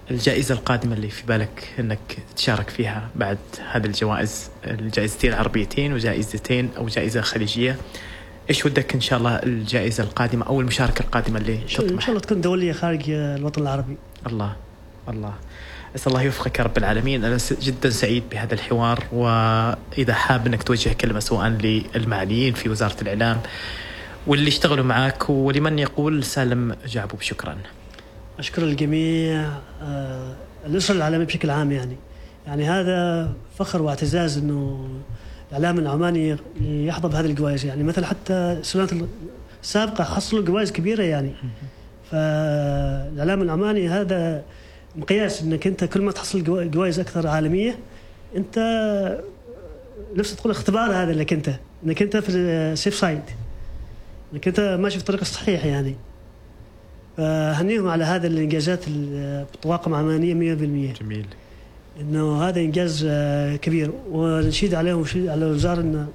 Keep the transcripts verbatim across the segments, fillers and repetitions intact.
الجائزة القادمة اللي في بالك أنك تشارك فيها بعد هذه الجوائز، الجائزتين العربيتين وجائزتين أو جائزة خليجية، إيش ودك إن شاء الله الجائزة القادمة أو المشاركة القادمة اللي تطمح؟ إن شاء الله تكون دولية خارج الوطن العربي. الله الله، أسأل الله يوفقك يا رب العالمين. أنا جدا سعيد بهذا الحوار، وإذا حاب أنك توجه كلمة سواء للمعنيين في وزارة الإعلام واللي اشتغلوا معك ولمن يقول سالم جعبوب شكرا. أشكر الجميع، الأسرة العالمية بشكل عام. يعني يعني هذا فخر واعتزاز إنه الإعلام العماني يحظى بهذه الجوائز. يعني مثل حتى السنوات السابقة حصلوا جوائز كبيرة يعني. فالإعلام العماني هذا مقياس إنك أنت كل ما تحصل جوائز أكثر عالمية أنت نفس تقول اختبار هذا لك أنت إنك أنت في السيف سايد، إنك أنت ماشي في الطريق الصحيح يعني. فهنيهم على هذا الإنجازات بطواقم عمانية مية بالمية. جميل. إنه هذا إنجاز كبير، ونشيد عليهم ونشيد على الوزارة إنه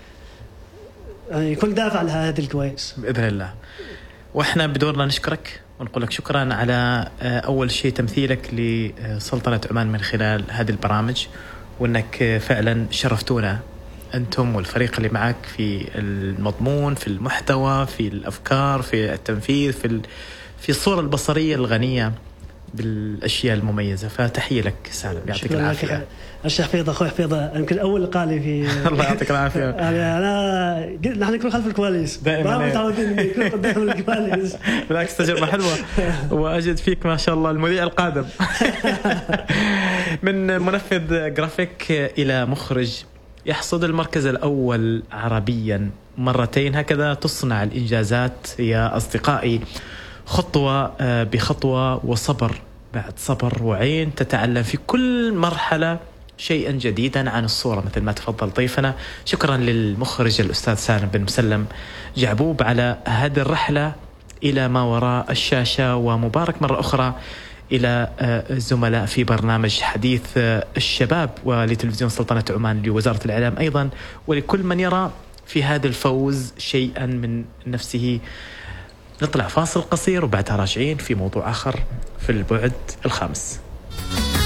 يكون دافع على هذه الجوائز بإذن الله. وإحنا بدورنا نشكرك ونقول لك شكرا على أول شيء تمثيلك لسلطنة عمان من خلال هذه البرامج، وأنك فعلا شرفتونا أنتم والفريق اللي معك في المضمون، في المحتوى، في الأفكار، في التنفيذ، في في الصورة البصرية الغنية بالأشياء المميزة. فتحية لك سالم، يعطيك العافية. الشيخ حفيظ أخوي حفيظ يمكن أول لقالي في الله يعطيك العافية. يعني أنا نحن نكون خلف الكواليس دائما ما متعودين نكون قدام الكواليس. بالعكس تجربة حلوة، وأجد فيك ما شاء الله المذيع القادم. من منفذ جرافيك إلى مخرج يحصد المركز الأول عربيا مرتين، هكذا تصنع الإنجازات يا أصدقائي، خطوة بخطوة وصبر بعد صبر وعين، تتعلم في كل مرحلة شيئا جديدا عن الصورة مثل ما تفضل ضيفنا. شكرا للمخرج الأستاذ سالم بن مسلم جعبوب على هذه الرحلة إلى ما وراء الشاشة، ومبارك مرة أخرى إلى الزملاء في برنامج حديث الشباب ولتلفزيون سلطنة عمان لوزارة الإعلام أيضا، ولكل من يرى في هذا الفوز شيئا من نفسه. نطلع فاصل قصير وبعدها راجعين في موضوع آخر في البعد الخامس.